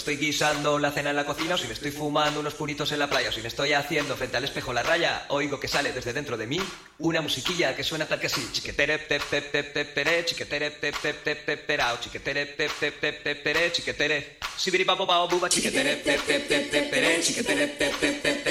estoy guisando la cena en la cocina, o si me estoy fumando unos puritos en la playa, o si me estoy haciendo frente al espejo la raya, oigo que sale desde dentro de mí una musiquilla que suena tal que así. Chiquetere pep pep pep pep pere, chiquetere pep pep pep pep perao, chiquetere pep pep pep pep pere, chiquetere sibiri papo pao buba, chiquetere pep pep pep pep pere, chiquetere pep pep pep